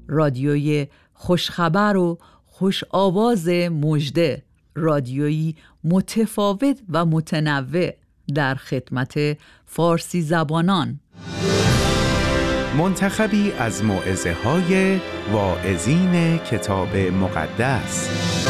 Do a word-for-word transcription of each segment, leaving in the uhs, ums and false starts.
رادیوی خوشخبر و خوش آواز مژده، رادیویی متفاوت و متنوع در خدمت فارسی زبانان. منتخبی از موعظه های واعظین کتاب مقدس.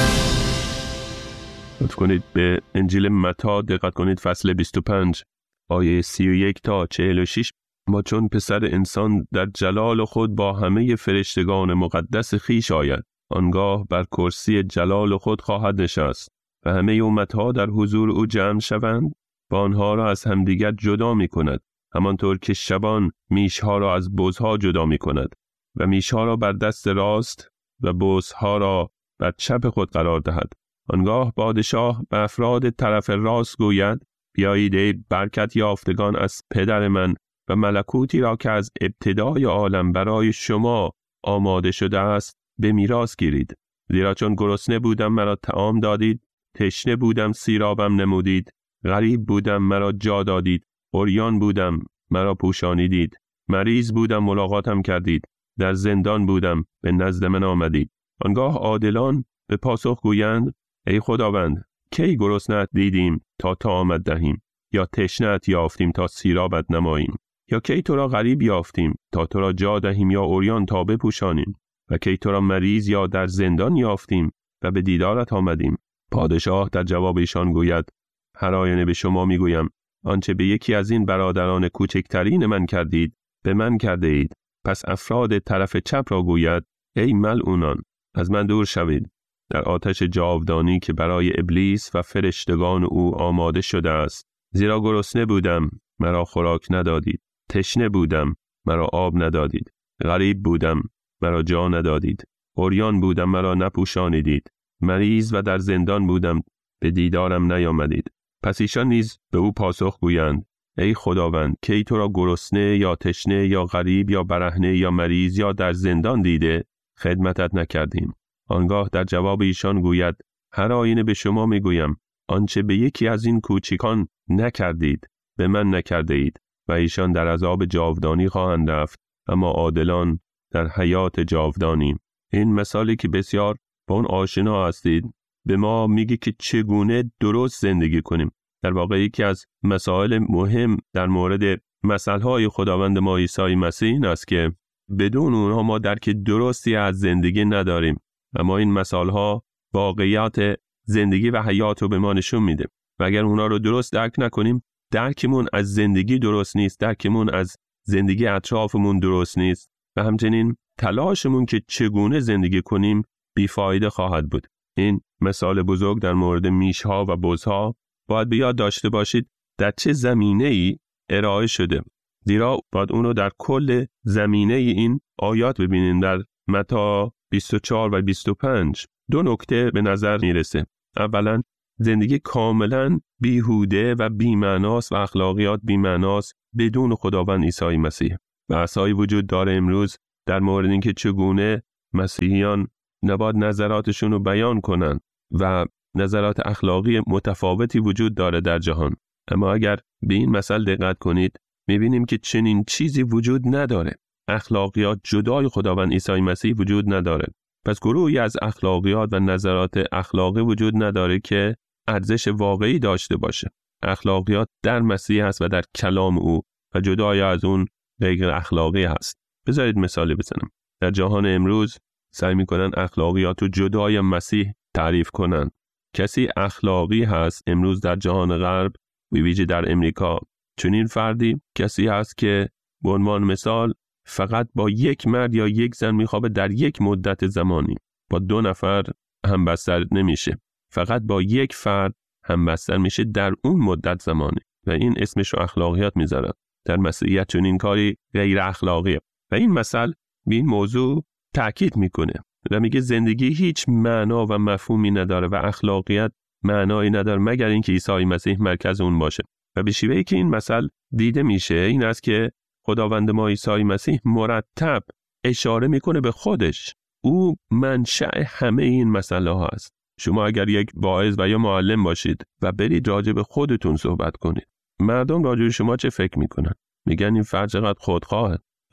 لطف کنید به انجیل متی دقت کنید، فصل بیست و پنج آیه سی و یک تا چهل و شش. ما چون پسر انسان در جلال خود با همه فرشتگان مقدس خویش آید، آنگاه بر کرسی جلال خود خواهد نشست و همه امتها در حضور او جمع شوند و آنها را از همدیگر جدا می کند، همانطور که شبان میشها را از بزها جدا می کند و میشها را بر دست راست و بزها را بر چپ خود قرار دهد. آنگاه پادشاه به افراد طرف راست گوید: بیایید ای برکت یافتگان از پدر من و ملکوتی را که از ابتدای عالم برای شما آماده شده است به میراث گیرید. زیرا چون گرسنه بودم مرا طعام دادید، تشنه بودم سیرابم نمودید، غریب بودم مرا جا دادید، عریان بودم مرا پوشانیدید، مریض بودم ملاقاتم کردید، در زندان بودم به نزد من آمدید. آنگاه عادلان به پاسخ گویند: ای خداوند، کی گرسنه‌ات دیدیم تا طعامت دهیم، یا تشنه‌ات یافتیم تا سیرابت نماییم، یا کی تو را غریب یافتیم تا تو را جا دهیم، یا عریان تا بپوشانیم، و کی تو را مریض یا در زندان یافتیم و به دیدارت آمدیم. پادشاه در جواب ایشان گوید: هر آینه به شما میگویم آنچه به یکی از این برادران کوچکترین من کردید به من کرده اید. پس افراد طرف چپ را گوید: ای ملعونان، از من دور شوید، در آتش جاودانی که برای ابلیس و فرشتگان او آماده شده است. زیرا گرسنه بودم مرا خوراک ندادید، تشنه بودم مرا آب ندادید، غریب بودم مرا جا ندادید، عریان بودم مرا نپوشانیدید، مریض و در زندان بودم به دیدارم نیامدید. پس ایشان نیز به او پاسخ گویند: ای خداوند، کی تو را گرسنه یا تشنه یا غریب یا برهنه یا مریض یا در زندان دیده خدمتت نکردیم؟ آنگاه در جواب ایشان گوید: هر آینه به شما میگویم آنچه به یکی از این کوچکان نکردید به من نکرده اید. و ایشان در عذاب جاودانی خواهند رفت، اما عادلان در حیات جاودانی. این مثالی که بسیار با اون آشنا هستید به ما میگه که چگونه درست زندگی کنیم. در واقع یکی از مسائل مهم در مورد مثلهای خداوند ما عیسی مسیح این است که بدون اونها ما درک درستی از زندگی نداریم. اما این مثالها واقعیات زندگی و حیات رو به ما نشون میده و اگر اونها رو درست درک نکنیم، درکمون از زندگی درست نیست، درکمون از زندگی اطرافمون درست نیست و همچنین تلاشمون که چگونه زندگی کنیم بیفایده خواهد بود. این مثال بزرگ در مورد میشها و بزها باید به یاد داشته باشید در چه زمینه‌ای ارائه شده، زیرا باید اونو در کل زمینه این آیات ببینیم. در متی بیست و چهار و بیست و پنج دو نکته به نظر میرسه. اولا زندگی کاملا بیهوده و بی‌معناست و اخلاقیات بی‌معناست بدون خداوند عیسی مسیح. بحث‌هایی وجود داره امروز در مورد اینکه چگونه مسیحیان نباید نظراتشون رو بیان کنن و نظرات اخلاقی متفاوتی وجود داره در جهان. اما اگر به این مسئله دقت کنید می‌بینیم که چنین چیزی وجود نداره. اخلاقیات جدای خداوند عیسی مسیح وجود نداره. پس گروهی از اخلاقیات و نظرات اخلاقی وجود نداره که ارزش واقعی داشته باشه. اخلاقیات در مسیح هست و در کلام او و جدای از اون غیر اخلاقی هست. بذارید مثالی بزنم. در جهان امروز سعی میکنن اخلاقیات رو جدای مسیح تعریف کنن. کسی اخلاقی هست امروز در جهان غرب و ویژه در امریکا، چنین فردی کسی هست که به عنوان مثال فقط با یک مرد یا یک زن میخوابه در یک مدت زمانی. با دو نفر همبستر نمیشه. فقط با یک فرد همبستر میشه در اون مدت زمانی و این اسمش رو اخلاقیات میذارن. در مسیحیت چنین کاری غیر اخلاقیه و این مثل به این موضوع تأکید میکنه و میگه زندگی هیچ معنا و مفهومی نداره و اخلاقیات معنایی نداره مگر اینکه عیسی مسیح مرکز اون باشه. و به شیوهی که این مثل دیده میشه این است که خداوند ما عیسی مسیح مرتب اشاره میکنه به خودش. او منشأ همه این مسئله ها است. شما اگر یک واعظ و یا معلم باشید و برید راجع به خودتون صحبت کنید، مردم راجع به شما چه فکر میکنن؟ میگن این فرد چقدر خودخواهه. اما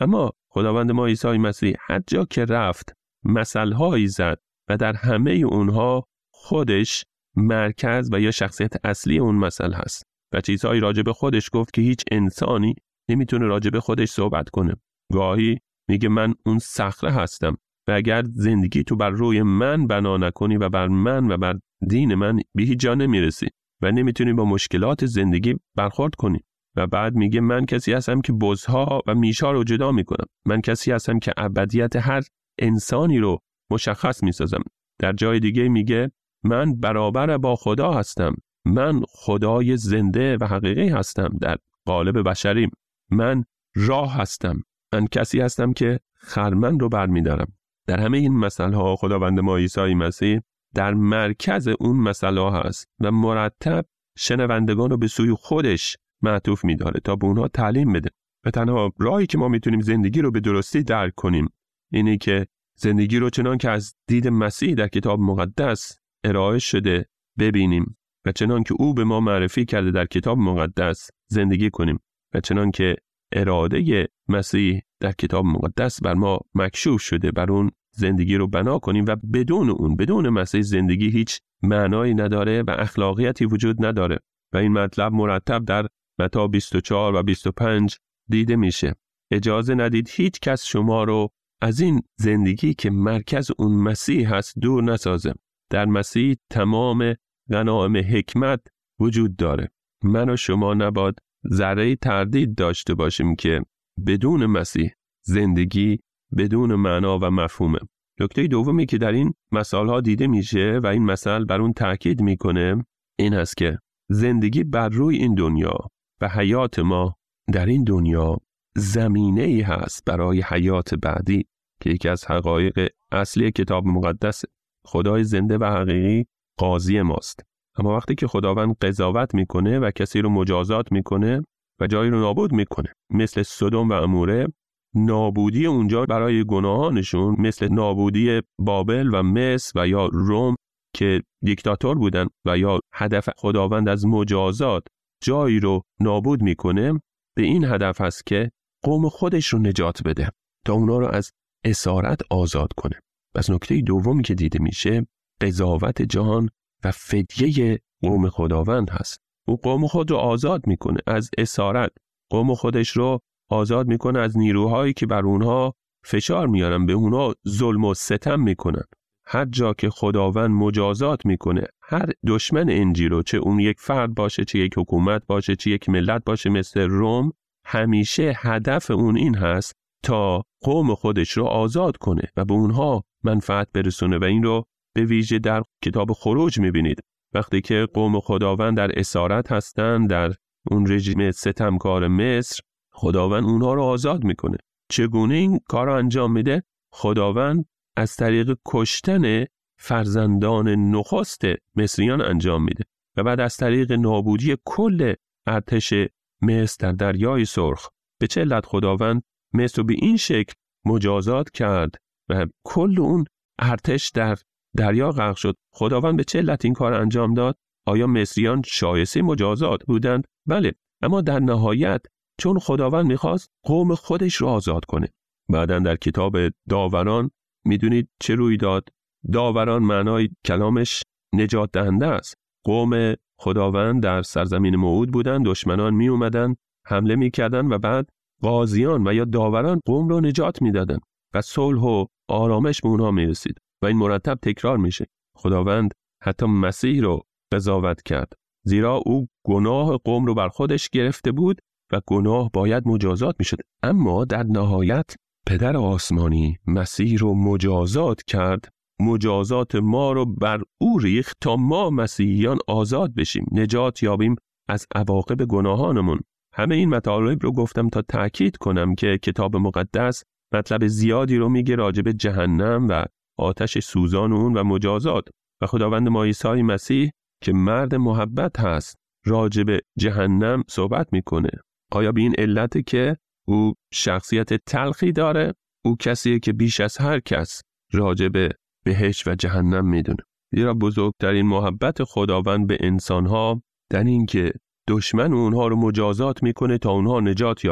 خداوند ما عیسی مسیح هر جا که رفت مثل‌هایی زد و در همه اونها خودش مرکز و یا شخصیت اصلی اون مثل هست و چیزهایی راجع به خودش گفت که هیچ انسانی نمیتونه راجع به خودش صحبت کنه. گاهی میگه من اون صخره هستم و اگر زندگی تو بر روی من بنا نکنی و بر من و بر دین من به هیچ جا نمیرسی و نمیتونی با مشکلات زندگی برخورد کنی. و بعد میگه من کسی هستم که بزها و میشا رو جدا میکنم. من کسی هستم که ابدیت هر انسانی رو مشخص میسازم. در جای دیگه میگه من برابر با خدا هستم. من خدای زنده و حقیقی هستم در قالب بشریم. من راه هستم. من کسی هستم که خرمن رو برمیدارم. در همه این مسائل ها خداوند ما عیسی مسیح در مرکز اون مسائل ها هست و مرتب شنوندگان رو به سوی خودش معطوف می‌داره تا به اونها تعلیم بده. و تنها راهی که ما میتونیم زندگی رو به درستی درک کنیم اینه که زندگی رو چنان که از دید مسیح در کتاب مقدس ارائه شده ببینیم و چنان که او به ما معرفی کرده در کتاب مقدس زندگی کنیم و چنان که اراده مسیح در کتاب مقدس بر ما مکشوف شده بر اون زندگی رو بنا کنیم و بدون اون بدون مسیح زندگی هیچ معنایی نداره و اخلاقیاتی وجود نداره. و این مطلب مرتب در متی بیست و چهار و بیست و پنج دیده میشه. اجازه ندید هیچ کس شما رو از این زندگی که مرکز اون مسیح هست دور نسازه. در مسیح تمام غنایم حکمت وجود داره. من و شما نباید ذره تردید داشته باشیم که بدون مسیح زندگی بدون معنا و مفهومه. نکته دومی که در این مسائل ها دیده میشه و این مسئله بر اون تاکید میکنه این هست که زندگی بر روی این دنیا و حیات ما در این دنیا زمینه ای هست برای حیات بعدی که یکی از حقایق اصلی کتاب مقدس. خدای زنده و حقیقی قاضی ماست. اما وقتی که خداوند قضاوت میکنه و کسی رو مجازات میکنه و جایی رو نابود میکنه مثل سدوم و عموره، نابودی اونجا برای گناهانشون مثل نابودی بابل و مصر و یا روم که دیکتاتور بودن و یا هدف خداوند از مجازات جایی رو نابود میکنه به این هدف هست که قوم خودش رو نجات بده تا اونا رو از اسارت آزاد کنه. پس نکته دومی که دیده میشه قضاوت جهان و فدیه قوم خداوند هست. او قوم خود رو آزاد میکنه از اسارت، قوم خودش رو آزاد میکنه از نیروهایی که بر اونها فشار میارن، به اونها ظلم و ستم میکنن. هر جا که خداوند مجازات میکنه هر دشمن انجیل رو، چه اون یک فرد باشه، چه یک حکومت باشه، چه یک ملت باشه مثل روم، همیشه هدف اون این هست تا قوم خودش رو آزاد کنه و به اونها منفعت برسونه. و این رو به ویژه در کتاب خروج میبینید وقتی که قوم خداوند در اسارت هستن در اون رژیم ستمکار مصر، خداوند اونها رو آزاد میکنه. چگونه این کار رو انجام میده؟ خداوند از طریق کشتن فرزندان نخست مصریان انجام میده و بعد از طریق نابودی کل ارتش مصر در دریای سرخ. به چه علت خداوند مصر رو به این شکل مجازات کرد و کل اون ارتش در دریا غرق شد؟ خداوند به چه علت این کار انجام داد؟ آیا مصریان شایسته مجازات بودند؟ بله، اما در نهایت چون خداوند میخواست قوم خودش رو آزاد کنه. بعداً در کتاب داوران میدونید چه روی داد؟ داوران معنای کلامش نجات دهنده است. قوم خداوند در سرزمین موعود بودن، دشمنان می اومدن حمله میکردن و بعد قاضیان و یا داوران قوم رو نجات میدادن و صلح و آرامش به اونها میرسید و این مرتب تکرار میشه. خداوند حتی مسیح رو قضاوت کرد زیرا او گناه قوم رو بر خودش گرفته بود و گناه باید مجازات میشد. اما در نهایت پدر آسمانی مسیح رو مجازات کرد، مجازات ما رو بر او ریخت تا ما مسیحیان آزاد بشیم، نجات یابیم از عواقب گناهانمون. همه این مطالب رو گفتم تا تأکید کنم که کتاب مقدس مطلب زیادی رو میگه راجع به جهنم و آتش سوزان اون و مجازات و خداوند ما عیسی مسیح که مرد محبت هست راجع به جهنم صحبت میکنه. آیا به این علته که او شخصیت تلخی داره؟ او کسیه که بیش از هر کس راجع به بهشت و جهنم میدونه. زیرا بزرگترین محبت خداوند به انسانها در این که دشمن اونها رو مجازات میکنه تا اونها نجات یابن.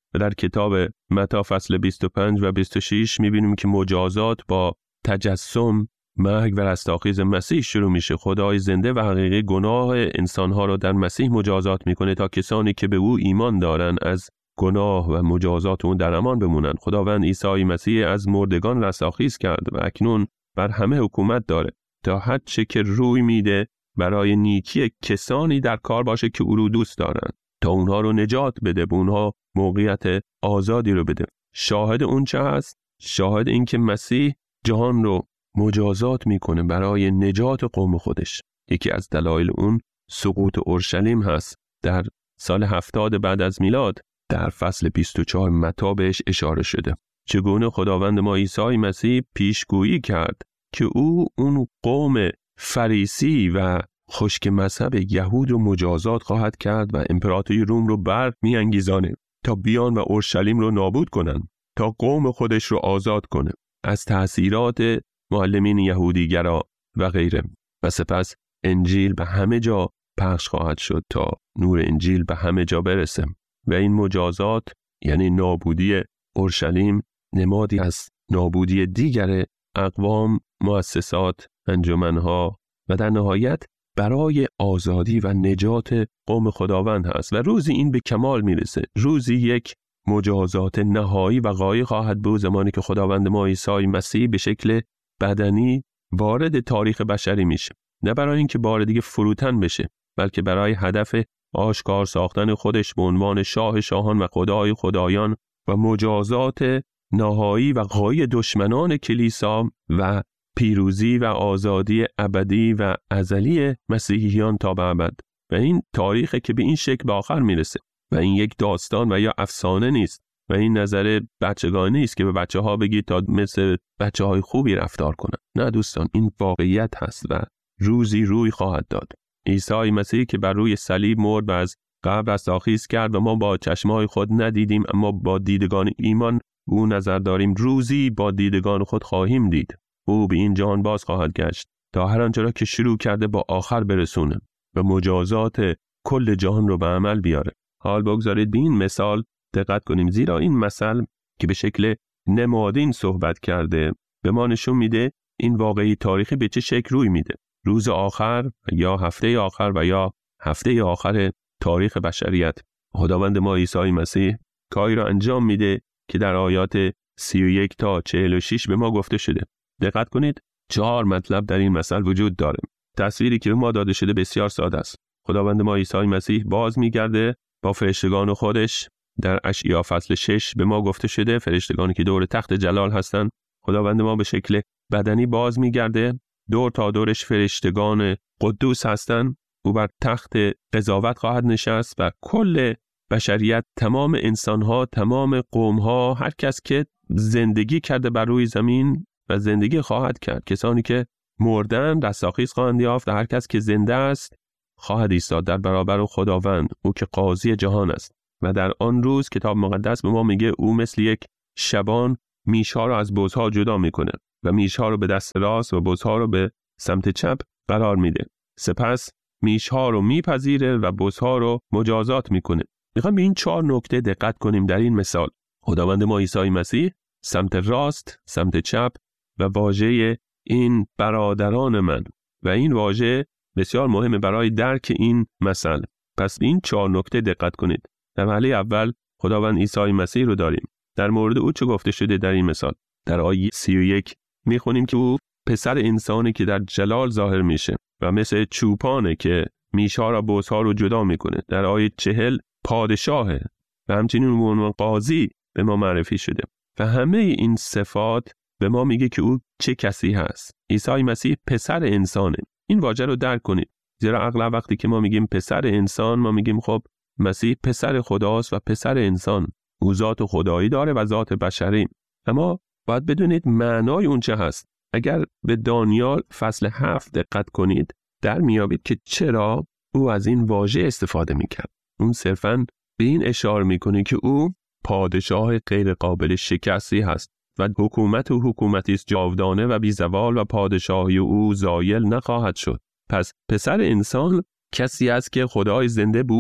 و در کتاب متی فصل بیست و پنج و بیست و شش میبینیم که مجازات با تجسم، مرگ و رستاخیز مسیح شروع میشه. خدای زنده و حقیقی گناه انسانها رو در مسیح مجازات میکنه تا کسانی که به او ایمان دارن از گناه و مجازات اون در امان بمونن. خداوند عیسی مسیح از مردگان رستاخیز کرد و اکنون بر همه حکومت داره تا هر چه که روی میده برای نیکی کسانی در کار باشه که او رو دوست دارن، تا اونها رو نجات بده، به اونها موقعیت آزادی رو بده. شاهد اون چه هست؟ شاهد این که مسیح جهان رو مجازات میکنه برای نجات قوم خودش. یکی از دلایل اون سقوط اورشلیم هست. در سال هفتاد بعد از میلاد در فصل بیست و چهار متی بهش اشاره شده. چگونه خداوند ما عیسی مسیح پیشگویی کرد که او اون قوم فریسی و خشک مذهب یهود رو مجازات خواهد کرد و امپراتوری روم رو بر میانگیزانه تا بیان و اورشلیم رو نابود کنن، تا قوم خودش رو آزاد کنه از تأثیرات معلمین یهودیگرا و غیره. و سپس انجیل به همه جا پخش خواهد شد تا نور انجیل به همه جا برسه. و این مجازات یعنی نابودی اورشلیم نمادی از نابودی دیگر اقوام، مؤسسات، انجمنها و در نهایت برای آزادی و نجات قوم خداوند هست. و روزی این به کمال میرسه. روزی یک مجازات نهایی و غایی خواهد بود، زمانی که خداوند ما عیسی مسیح به شکل بدنی وارد تاریخ بشری میشه، نه برای اینکه بار دیگه فروتن بشه، بلکه برای هدف آشکار ساختن خودش به عنوان شاه شاهان و خدای خدایان و مجازات نهایی و غایی دشمنان کلیسا و پیروزی و آزادی ابدی و ازلی مسیحیان تا به ابد. و این تاریخی که به این شکل به آخر میرسه و این یک داستان و یا افسانه نیست و این نظر بچگانه نیست که به بچه ها بگید تا مثل بچه های خوبی رفتار کنن. نه دوستان، این واقعیت هست و روزی روی خواهد داد. عیسی مسیح که بر روی صلیب مرد و از قبر رستاخیز کرد و ما با چشمای خود ندیدیم، اما با دیدگان ایمان او نظر داریم روزی با دیدگان خود خواهیم دید. او به این جهان باز خواهد گشت تا هر آنچه را که شروع کرده با آخر برسونه و مجازات کل جهان رو به عمل بیاره. حال بگذارید به این مثال دقت کنیم، زیرا این مثل که به شکل نمادین صحبت کرده به ما نشون میده این واقعی تاریخی به چه شکل روی میده. روز آخر یا هفته آخر و یا هفته آخر تاریخ بشریت، خداوند ما عیسی مسیح کاری را انجام میده که در آیات سی و یک تا چهل و شش به ما گفته شده. دقت کنید، چهار مطلب در این مثل وجود داره. تصویری که به ما داده شده بسیار ساده است. خداوند ما عیسی مسیح باز میگرده با فرشتگان خودش. در اشعیا فصل شش به ما گفته شده فرشتگانی که دور تخت جلال هستند، خداوند ما به شکل بدنی باز میگرده، دور تا دورش فرشتگان قدوس هستند. او بر تخت قضاوت خواهد نشست و کل بشریت، تمام انسانها، تمام قومها، هر کس که زندگی کرده بر روی زمین و زندگی خواهد کرد، کسانی که مردن رستاخیز خواهند یافت و هر کس که زنده است خواهد ایستاد در برابر خداوند، او که قاضی جهان است. و در آن روز کتاب مقدس به ما میگه او مثل یک شبان میشها رو از بزها جدا میکنه و میشها رو به دست راست و بزها رو به سمت چپ قرار میده. سپس میشها رو میپذیره و بزها رو مجازات میکنه. میخوام به این چهار نکته دقت کنیم در این مثال. خداوند ما عیسی مسیح سمت راست، سمت چپ و واژه این برادران من، و این واژه بسیار مهمه برای درک این مثل. پس این چهار نکته دقت کنید. در مرحله اول خداوند عیسی مسیح رو داریم. در مورد او چه گفته شده در این مثال؟ در آیه سی و یک میخونیم که او پسر انسانی که در جلال ظاهر میشه و مثل چوپانه که میشها را بزها رو جدا میکنه. در آیه چهل پادشاهه و همچنین به عنوان قاضی به ما معرفی شده و همه این صفات به ما میگه که او چه کسی هست. عیسی مسیح پسر انسانه. این واژه رو درک کنید، زیرا اغلب وقتی که ما میگیم پسر انسان ما میگیم خب مسیح پسر خداست و پسر انسان. او ذات خدایی داره و ذات بشری. اما باید بدونید معنای اون چه هست. اگر به دانیال فصل هفت دقت کنید در میابید که چرا او از این واژه استفاده میکرد. اون صرفاً به این اشاره میکنه که او پادشاه غیر قابل شکستی هست و حکومت و حکومتی است جاودانه و بیزوال و پادشاهی او زایل نخواهد شد. پس پسر انسان کسی است که خدای زنده به او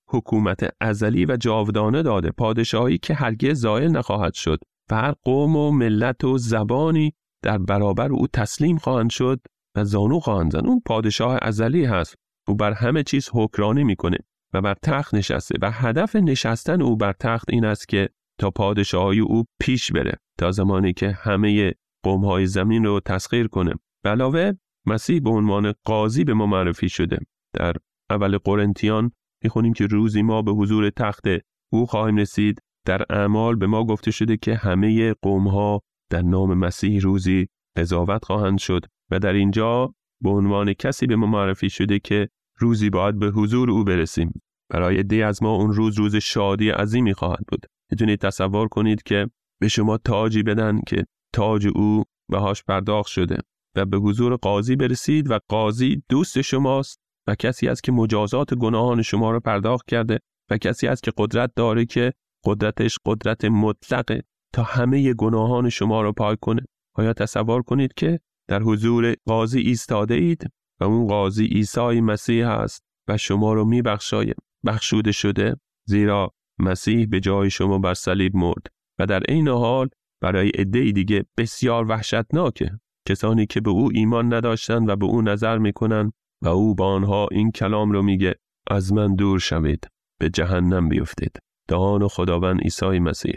حکومت ازلی و جاودانه داده، پادشاهی که هرگز زائل نخواهد شد و هر قوم و ملت و زبانی در برابر او تسلیم خواهند شد و زانو خواهند زد. اون پادشاه ازلی هست. او بر همه چیز حکمرانی میکنه و بر تخت نشسته و هدف نشستن او بر تخت این است که تا پادشاهی او پیش بره تا زمانی که همه قوم‌های زمین رو تسخیر کنه. به علاوه مسیح به عنوان قاضی به ما معرفی شده. در اول قرنتیان میخونیم که روزی ما به حضور تخت او خواهیم رسید. در اعمال به ما گفته شده که همه قوم‌ها در نام مسیح روزی قضاوت خواهند شد و در اینجا به عنوان کسی به ما معرفی شده که روزی باید به حضور او برسیم. برای عده‌ای از ما اون روز روز شادی عظیمی خواهد بود. میتونید تصور کنید که به شما تاجی بدن که تاج او بهاش پرداخت شده و به حضور قاضی برسید و قاضی دوست شماست و کسی است که مجازات گناهان شما رو پرداخت کرده و کسی است که قدرت داره که قدرتش قدرت مطلقه تا همه گناهان شما رو پاک کنه. آیا تصور کنید که در حضور قاضی ایستاده اید و اون قاضی عیسی مسیح است و شما رو میبخشاید، بخشوده شده، زیرا مسیح به جای شما بر صلیب مرد و در این حال برای عده‌ای دیگه بسیار وحشتناکه. کسانی که به او ایمان نداشتن و به او نظر میکنن و او با آنها این کلام رو میگه از من دور شوید، به جهنم بیفتید. دهان خداوند عیسی مسیح.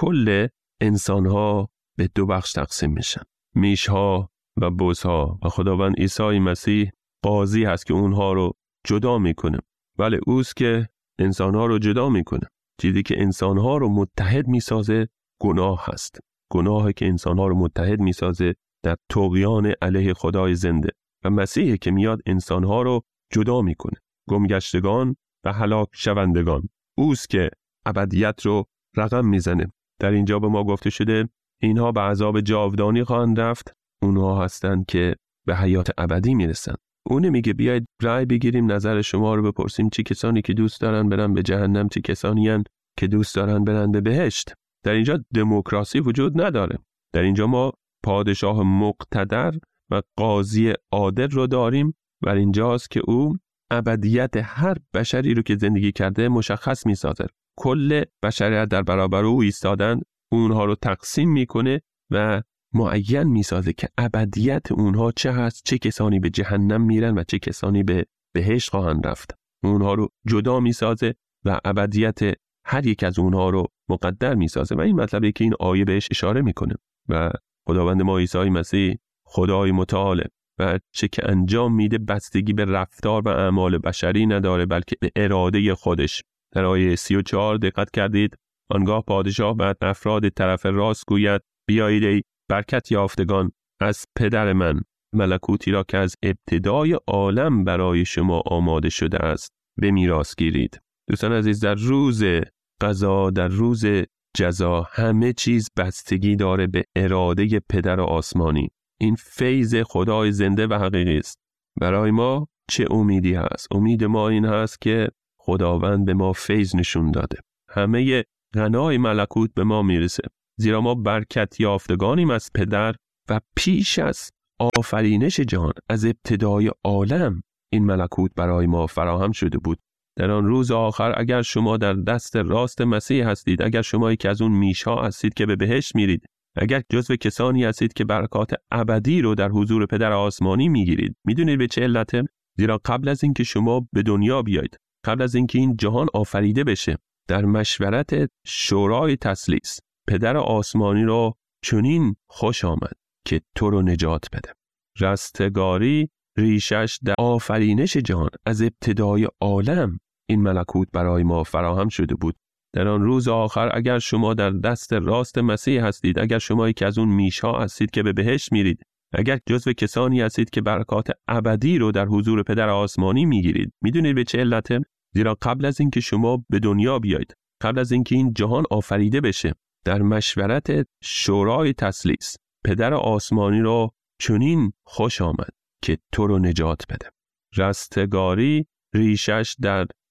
کل انسانها به دو بخش تقسیم میشن، میشها و بزها، و خداوند عیسی مسیح قاضی هست که اونها رو جدا میکنه. ولی اوست که انسانها رو جدا میکنه. چیزی که انسانها رو متحد میسازه گناه هست. گناهی که انسانها رو متحد میسازه در طغیان علیه خدای زنده و مسیحی که میاد انسانها رو جدا میکنه، گمگشتگان و هلاک شوندگان. اوست که ابدیت رو رقم میزنه. در اینجا به ما گفته شده اینها به عذاب جاودانی خواهند رفت. اونها هستند که به حیات ابدی میرسن. اون میگه بیاید رأی بگیریم، نظر شما رو بپرسیم، چه کسانی که دوست دارن برن به جهنم، چه کسانی هستند که دوست دارن برن به بهشت. در اینجا دموکراسی وجود نداره. در اینجا ما پادشاه مقتدر و قاضی عادل رو داریم و اینجاست که او ابدیت هر بشری رو که زندگی کرده مشخص میسازه. کل بشریت در برابر او ایستادن، اونها رو تقسیم میکنه و معین میسازه که ابدیت اونها چه هست، چه کسانی به جهنم میرن و چه کسانی به بهشت خواهند رفت. اونها رو جدا میسازه و ابدیت هر یک از اونها رو مقدر میسازه و این مطلبی که این آیه بهش اشاره میکنه. و خداوند ما عیسی مسیح خدای متعال و چه که انجام میده بستگی به رفتار و اعمال بشری نداره، بلکه به اراده خودش. در آیه سی و چهار دقت کردید، آنگاه پادشاه بعد افراد طرف راست گوید بیایید ای برکت یافتگان از پدر من، ملکوتی را که از ابتدای عالم برای شما آماده شده است به میراث گیرید. دوستان عزیز، در روز قضا، در روز جزا، همه چیز بستگی داره به اراده پدر آسمانی. این فیض خدای زنده و حقیقی است. برای ما چه امیدی هست؟ امید ما این هست که خداوند به ما فیض نشون داده. همه غنای ملکوت به ما میرسه، زیرا ما برکت یافتگانیم از پدر و پیش از آفرینش جهان، از ابتدای عالم، این ملکوت برای ما فراهم شده بود. در آن روز آخر اگر شما در دست راست مسیح هستید، اگر شما یکی از اون میشها هستید که به بهشت میرید، اگر جزو کسانی هستید که برکات ابدی رو در حضور پدر آسمانی میگیرید، میدونید به چه علته؟ زیرا قبل از اینکه شما به دنیا بیایید، قبل از اینکه این جهان آفریده بشه، در مشورت شورای تثلیث پدر آسمانی رو چنین خوش آمد که تو رو نجات بده. رستگاری ریشش در آفرینش جهان، از ابتدای عالم این ملکوت برای ما فراهم شده بود. در آن روز آخر اگر شما در دست راست مسیح هستید، اگر شما یکی از اون میشها هستید که به بهشت میرید، اگر جزو کسانی هستید که برکات ابدی رو در حضور پدر آسمانی میگیرید، میدونید به چه علته؟ زیرا قبل از اینکه شما به دنیا بیایید، قبل از اینکه این جهان آفریده بشه، در مشورت شورای تثلیث پدر آسمانی رو چنین خوش آمد که تو رو نجات بده. رستگاری ریشش در